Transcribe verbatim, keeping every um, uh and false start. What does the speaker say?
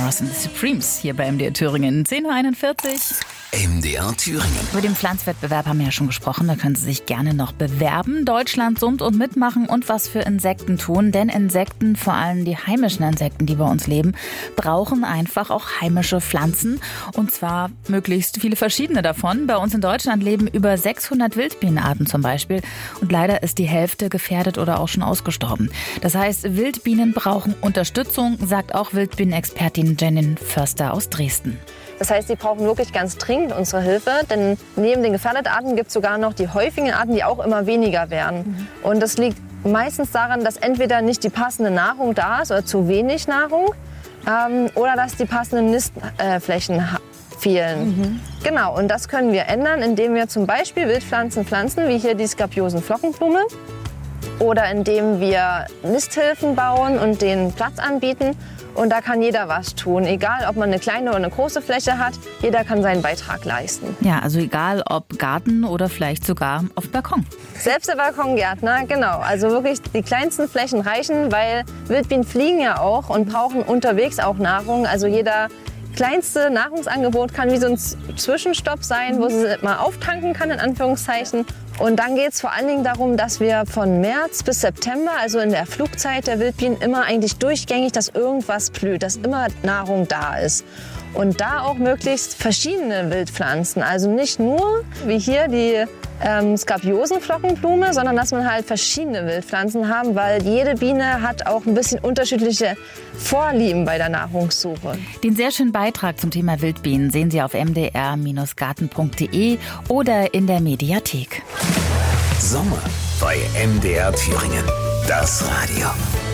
Mars and the Supremes hier bei M D R Thüringen. zehn Uhr einundvierzig. M D R Thüringen. Über den Pflanzwettbewerb haben wir ja schon gesprochen. Da können Sie sich gerne noch bewerben. Deutschland summt und mitmachen und was für Insekten tun. Denn Insekten, vor allem die heimischen Insekten, die bei uns leben, brauchen einfach auch heimische Pflanzen. Und zwar möglichst viele verschiedene davon. Bei uns in Deutschland leben über sechshundert Wildbienenarten zum Beispiel. Und leider ist die Hälfte gefährdet oder auch schon ausgestorben. Das heißt, Wildbienen brauchen Unterstützung, sagt auch Wildbienenexpertin Janine Förster aus Dresden. Das heißt, sie brauchen wirklich ganz dringend unsere Hilfe, denn neben den gefährdeten Arten gibt es sogar noch die häufigen Arten, die auch immer weniger werden. Mhm. Und das liegt meistens daran, dass entweder nicht die passende Nahrung da ist oder zu wenig Nahrung ähm, oder dass die passenden Nistflächen äh, fehlen. Mhm. Genau, und das können wir ändern, indem wir zum Beispiel Wildpflanzen pflanzen, wie hier die Skapiosen-Flockenblume. Oder indem wir Nisthilfen bauen und den Platz anbieten. Und da kann jeder was tun, egal ob man eine kleine oder eine große Fläche hat, jeder kann seinen Beitrag leisten. Ja, also egal ob Garten oder vielleicht sogar auf Balkon. Selbst der Balkongärtner, genau. Also wirklich die kleinsten Flächen reichen, weil Wildbienen fliegen ja auch und brauchen unterwegs auch Nahrung. Also jeder kleinste Nahrungsangebot kann wie so ein Zwischenstopp sein, wo sie mal auftanken kann, in Anführungszeichen. Und dann geht es vor allen Dingen darum, dass wir von März bis September, also in der Flugzeit der Wildbienen, immer eigentlich durchgängig, dass irgendwas blüht, dass immer Nahrung da ist. Und da auch möglichst verschiedene Wildpflanzen, also nicht nur wie hier die ähm, Skapiosenflockenblume, sondern dass man halt verschiedene Wildpflanzen haben, weil jede Biene hat auch ein bisschen unterschiedliche Vorlieben bei der Nahrungssuche. Den sehr schönen Beitrag zum Thema Wildbienen sehen Sie auf m d r garten punkt d e oder in der Mediathek. Sommer bei M D R Thüringen. Das Radio.